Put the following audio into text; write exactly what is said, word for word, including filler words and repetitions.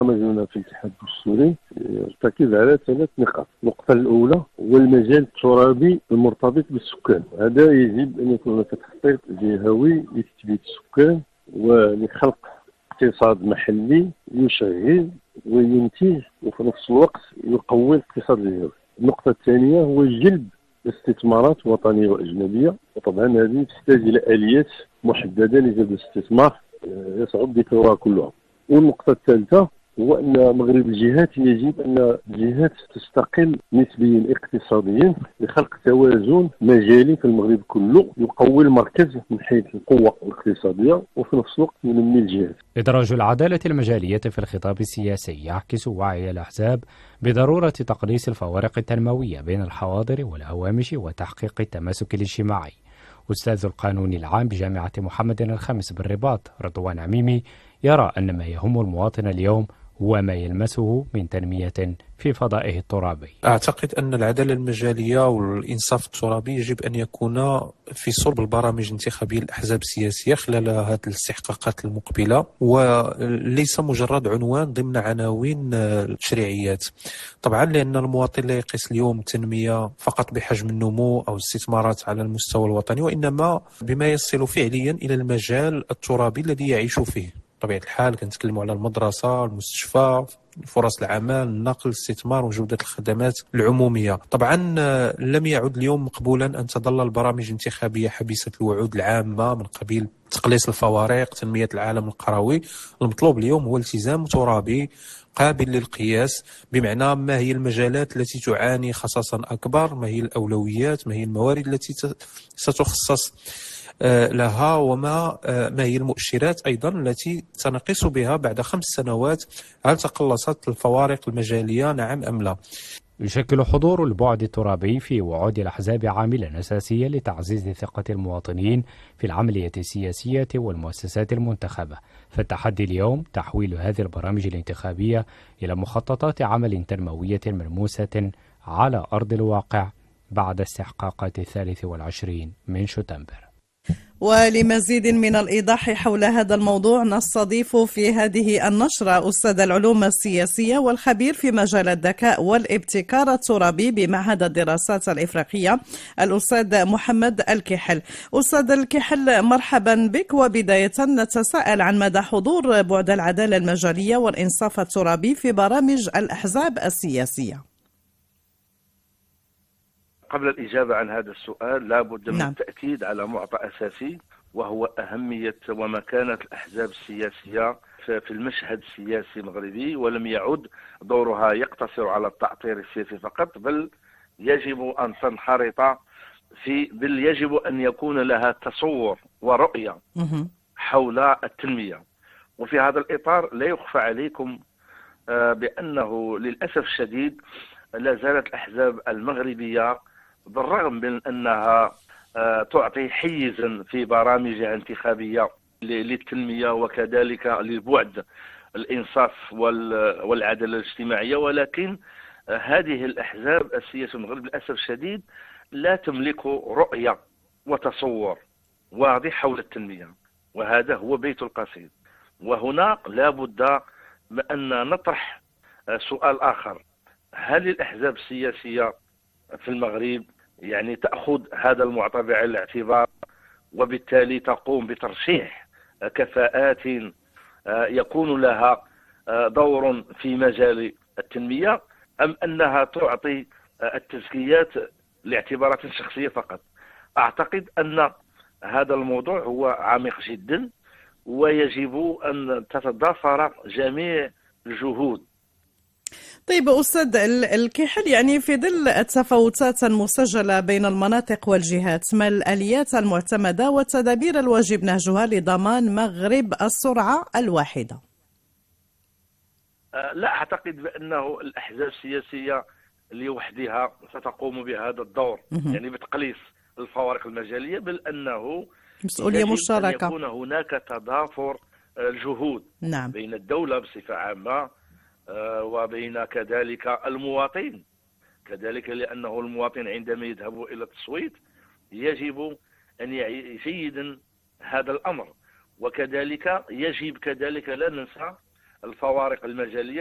برنامجنا في الاتحاد الدستوري يرتكز على ثلاث نقاط. النقطة الأولى هو المجال الترابي المرتبط بالسكان. هذا يجب أن يكون هناك تخطيط جهوي لتثبيت السكان ولخلق اقتصاد محلي يشغل وينتج وفي نفس الوقت يقوي الاقتصاد الجهوي. النقطة الثانية هو جلب استثمارات وطنية وأجنبية، وطبعا هذه تحتاج إلى آليات محددة لجلب الاستثمار يصعب ذكرها كلها. والنقطة الثالثة هو أن مغرب الجهات يجب أن الجهات تستقل نسبيا اقتصاديا لخلق توازن مجالي في المغرب كله يقوي المركز من حيث القوة الاقتصادية وفي نفس الوقت ينمي الجهات. إدراج العدالة المجالية في الخطاب السياسي يعكس وعي الأحزاب بضرورة تقليص الفوارق التنموية بين الحواضر والهوامش وتحقيق التماسك الاجتماعي. أستاذ القانون العام بجامعة محمد الخامس بالرباط رضوان عميمي يرى أن ما يهم المواطن اليوم هو ما يلمسه من تنمية في فضائه الترابي. أعتقد أن العدالة المجالية والإنصاف الترابي يجب أن يكون في صلب البرامج الانتخابية للأحزاب السياسية خلال هذه الاستحقاقات المقبلة، وليس مجرد عنوان ضمن عناوين التشريعيات. طبعا لأن المواطن لا يقيس اليوم التنمية فقط بحجم النمو أو الاستثمارات على المستوى الوطني، وإنما بما يصل فعليا إلى المجال الترابي الذي يعيش فيه. بطبيعة الحال كنتكلموا على المدرسة، المستشفى، فرص العمل، النقل، الاستثمار وجودة الخدمات العمومية. طبعا لم يعد اليوم مقبولا أن تظل البرامج الانتخابية حبيسة الوعود العامة من قبيل تقليص الفوارق، تنمية العالم القروي. المطلوب اليوم هو التزام ترابي قابل للقياس، بمعنى ما هي المجالات التي تعاني خصاصا أكبر، ما هي الأولويات، ما هي الموارد التي ستخصص لها، وما ما هي المؤشرات أيضا التي سنقيس بها بعد خمس سنوات هل تقلصت الفوارق المجالية نعم أم لا. يشكل حضور البعد الترابي في وعود الأحزاب عاملا أساسيا لتعزيز ثقة المواطنين في العملية السياسية والمؤسسات المنتخبة، فالتحدي اليوم تحويل هذه البرامج الانتخابية إلى مخططات عمل تنموية ملموسة على أرض الواقع بعد استحقاقات الثالث والعشرين من شتنبر. ولمزيد من الإيضاح حول هذا الموضوع نستضيف في هذه النشرة أستاذ العلوم السياسية والخبير في مجال الذكاء والابتكار الترابي بمعهد الدراسات الإفريقية الأستاذ محمد الكحل. أستاذ الكحل مرحبا بك، وبداية نتساءل عن مدى حضور بعد العدالة المجالية والإنصاف الترابي في برامج الأحزاب السياسية. قبل الإجابة عن هذا السؤال لا بد من نعم. التأكيد على معطى أساسي، وهو أهمية ومكانة الأحزاب السياسية في المشهد السياسي المغربي، ولم يعد دورها يقتصر على التعطير السياسي فقط، بل يجب أن تنخرط في بل يجب أن يكون لها تصور ورؤية حول التنمية. وفي هذا الإطار لا يخفى عليكم بأنه للأسف الشديد لا زالت الأحزاب المغربية بالرغم من أنها تعطي حيزا في برامجها الانتخابية للتنمية وكذلك للبعد الإنصاف والعدالة الاجتماعية، ولكن هذه الأحزاب السياسية المغرب للأسف الشديد لا تملك رؤية وتصور واضح حول التنمية، وهذا هو بيت القصيد. وهنا لا بد من أن نطرح سؤال آخر: هل الأحزاب السياسية في المغرب يعني تأخذ هذا المعطى بعين الاعتبار، وبالتالي تقوم بترشيح كفاءات يكون لها دور في مجال التنمية، أم أنها تعطي التزكيات لاعتبارات شخصية فقط؟ أعتقد أن هذا الموضوع هو عميق جدا، ويجب أن تتضافر جميع الجهود. طيب أستاذ الكحل، يعني في ظل التفاوتات المسجلة بين المناطق والجهات، ما الآليات المعتمدة والتدابير الواجب نهجها لضمان مغرب السرعة الواحدة؟ لا أعتقد بأنه الأحزاب السياسية لوحدها ستقوم بهذا الدور، يعني بتقليص الفوارق المجالية، بل أنه مسؤولية مشتركة، أن يكون هناك تضافر الجهود نعم. بين الدولة بصفة عامة وبين كذلك المواطن كذلك، لأنه المواطن عندما يذهب إلى التصويت يجب أن يعي جيدا هذا الأمر، وكذلك يجب كذلك لا ننسى الفوارق المجالية